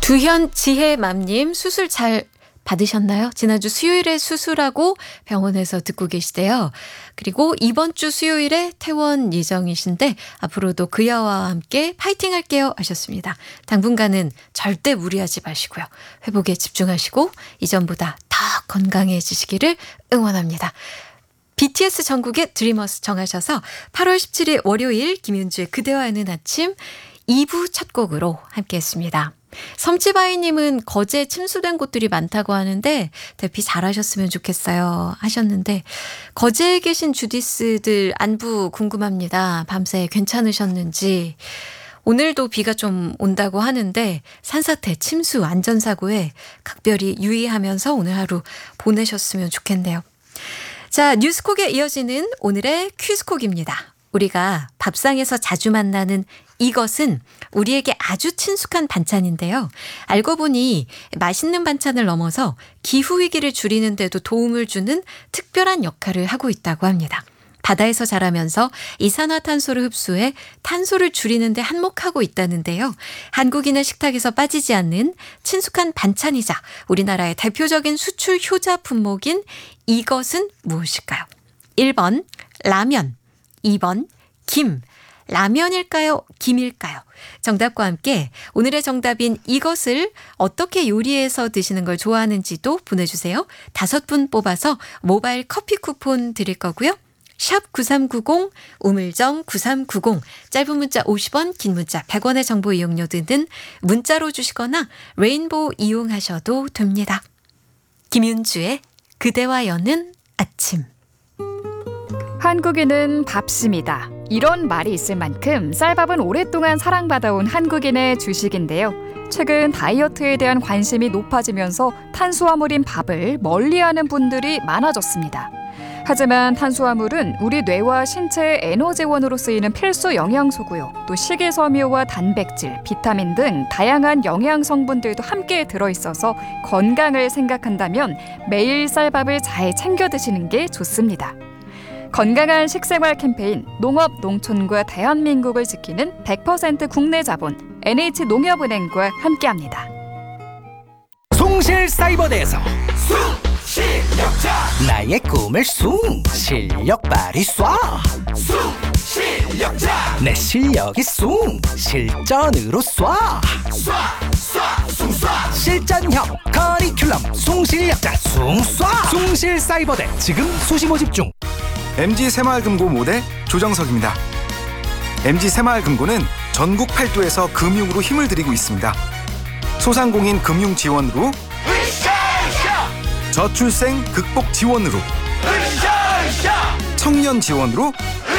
주현 지혜맘님 수술 잘 받으셨나요? 지난주 수요일에 수술하고 병원에서 듣고 계시대요. 그리고 이번 주 수요일에 퇴원 예정이신데 앞으로도 그야와 함께 파이팅 할게요 하셨습니다. 당분간은 절대 무리하지 마시고요. 회복에 집중하시고 이전보다 더 건강해지시기를 응원합니다. BTS 전국의 드리머스 정하셔서 8월 17일 월요일 김윤주의 그대와 하는 아침 2부 첫 곡으로 함께했습니다. 섬지바이님은 거제에 침수된 곳들이 많다고 하는데 대피 잘하셨으면 좋겠어요 하셨는데 거제에 계신 주디스들 안부 궁금합니다. 밤새 괜찮으셨는지. 오늘도 비가 좀 온다고 하는데 산사태, 침수, 안전사고에 각별히 유의하면서 오늘 하루 보내셨으면 좋겠네요. 자, 뉴스콕에 이어지는 오늘의 퀴즈콕입니다. 우리가 밥상에서 자주 만나는 이것은 우리에게 아주 친숙한 반찬인데요. 알고 보니 맛있는 반찬을 넘어서 기후위기를 줄이는 데도 도움을 주는 특별한 역할을 하고 있다고 합니다. 바다에서 자라면서 이산화탄소를 흡수해 탄소를 줄이는 데 한몫하고 있다는데요. 한국인의 식탁에서 빠지지 않는 친숙한 반찬이자 우리나라의 대표적인 수출 효자 품목인 이것은 무엇일까요? 1번 라면, 2번 김. 라면일까요? 김일까요? 정답과 함께 오늘의 정답인 이것을 어떻게 요리해서 드시는 걸 좋아하는지도 보내주세요. 5분 뽑아서 모바일 커피 쿠폰 드릴 거고요. 샵 9390 우물정 9390 짧은 문자 50원 긴 문자 100원의 정보 이용료 드는 문자로 주시거나 레인보우 이용하셔도 됩니다. 김윤주의 그대와 여는 아침. 한국인은 밥심이다. 이런 말이 있을 만큼 쌀밥은 오랫동안 사랑받아온 한국인의 주식인데요. 최근 다이어트에 대한 관심이 높아지면서 탄수화물인 밥을 멀리하는 분들이 많아졌습니다. 하지만 탄수화물은 우리 뇌와 신체의 에너지원으로 쓰이는 필수 영양소고요. 또 식이섬유와 단백질, 비타민 등 다양한 영양 성분들도 함께 들어있어서 건강을 생각한다면 매일 쌀밥을 잘 챙겨 드시는 게 좋습니다. 건강한 식생활 캠페인 농업, 농촌과 대한민국을 지키는 100% 국내 자본 NH농협은행과 함께합니다. 송실사이버대에서 숭실력자 나의 꿈을 실력 발휘 실력자 내 실력이 실전으로 실전형 커리큘럼 송실력자 송실사이버대 지금 수시 모집 중. MG 새마을금고 모대 조정석입니다. MG 새마을금고는 전국 8도에서 금융으로 힘을 들이고 있습니다. 소상공인 금융 지원으로 저출생 극복 지원으로 청년 지원으로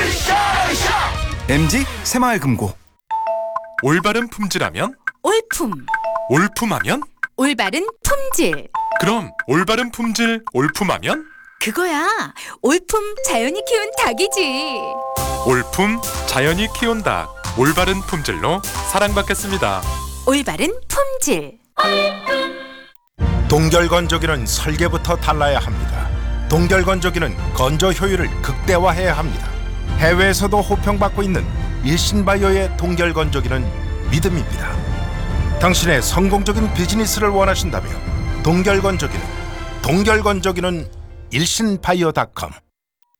MG 새마을금고. 올바른 품질하면 올품, 올품하면 올바른 품질. 그럼 올바른 품질 올품하면 그거야. 올품 자연이 키운 닭이지. 올품 자연이 키운 닭 올바른 품질로 사랑받겠습니다. 올바른 품질. 동결건조기는 설계부터 달라야 합니다. 동결건조기는 건조 효율을 극대화해야 합니다. 해외에서도 호평받고 있는 일신바이오의 동결건조기는 믿음입니다. 당신의 성공적인 비즈니스를 원하신다면 동결건조기는 일신바이오.com